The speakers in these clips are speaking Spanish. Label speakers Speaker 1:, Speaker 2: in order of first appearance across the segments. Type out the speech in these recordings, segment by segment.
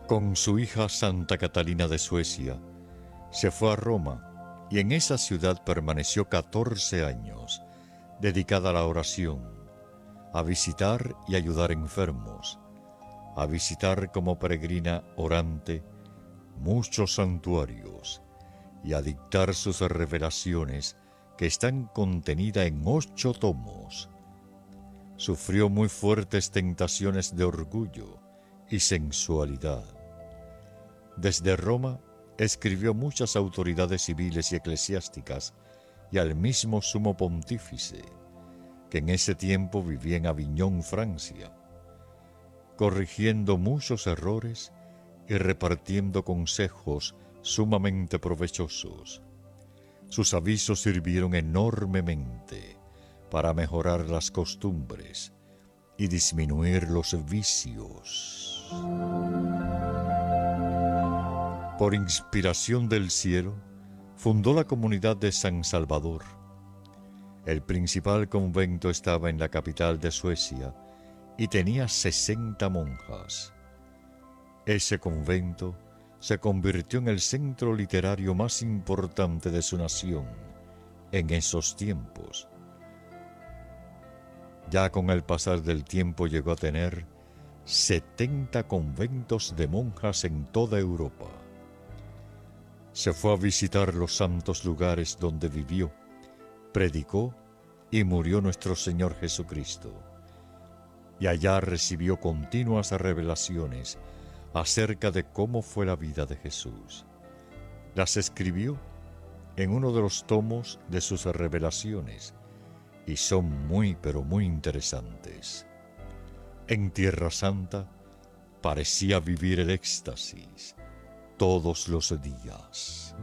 Speaker 1: Con su hija Santa Catalina de Suecia, se fue a Roma y en esa ciudad permaneció 14 años, dedicada a la oración, a visitar y ayudar enfermos, a visitar como peregrina orante muchos santuarios y a dictar sus revelaciones que están contenidas en 8 tomos. Sufrió muy fuertes tentaciones de orgullo y sensualidad. Desde Roma escribió muchas autoridades civiles y eclesiásticas y al mismo sumo pontífice, que en ese tiempo vivía en Aviñón, Francia, corrigiendo muchos errores y repartiendo consejos sumamente provechosos. Sus avisos sirvieron enormemente para mejorar las costumbres y disminuir los vicios. Por inspiración del cielo, fundó la comunidad de San Salvador. El principal convento estaba en la capital de Suecia y tenía 60 monjas. Ese convento se convirtió en el centro literario más importante de su nación en esos tiempos. Ya con el pasar del tiempo llegó a tener 70 conventos de monjas en toda Europa. Se fue a visitar los santos lugares donde vivió, predicó y murió nuestro Señor Jesucristo. Y allá recibió continuas revelaciones acerca de cómo fue la vida de Jesús. Las escribió en uno de los tomos de sus revelaciones y son muy pero muy interesantes. En Tierra Santa parecía vivir el éxtasis todos los días.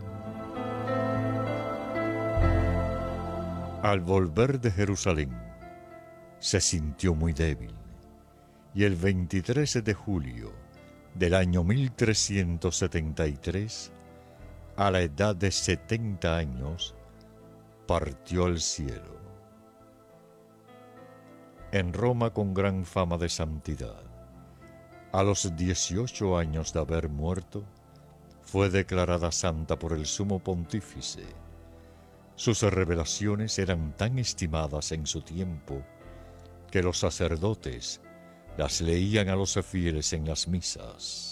Speaker 1: Al volver de Jerusalén, se sintió muy débil y el 23 de julio del año 1373, a la edad de 70 años, partió al cielo. En Roma, con gran fama de santidad, a los 18 años de haber muerto, fue declarada santa por el sumo pontífice. Sus revelaciones eran tan estimadas en su tiempo que los sacerdotes las leían a los fieles en las misas.